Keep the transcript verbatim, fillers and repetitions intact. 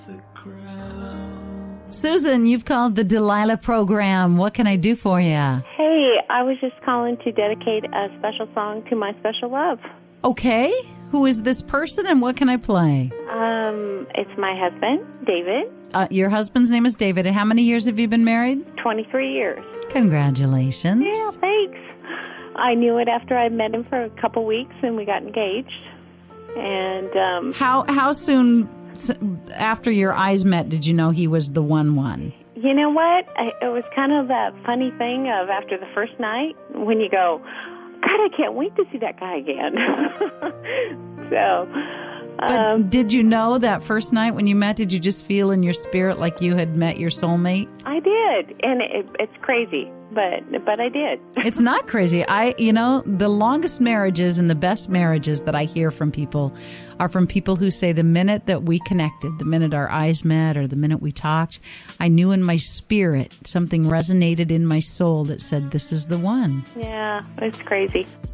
Susan, you've called the Delilah program. What can I do for you? Hey, I was just calling to dedicate a special song to my special love. Okay. Who is this person and what can I play? Um, it's my husband, David. Uh, your husband's name is David. And how many years have you been married? twenty-three years. Congratulations. Yeah, thanks. I knew it after I met him for a couple weeks and we got engaged. And um, how how soon after your eyes met did you know he was the one one? You know what? I, it was kind of that funny thing of after the first night when you go, God, I can't wait to see that guy again. so, um, but did you know that first night when you met, did you just feel in your spirit like you had met your soulmate? I did, and it, it's crazy, but but I did. It's not crazy. I, you know, the longest marriages and the best marriages that I hear from people are from people who say the minute that we connected, the minute our eyes met or the minute we talked, I knew in my spirit something resonated in my soul that said, this is the one. Yeah, it's crazy.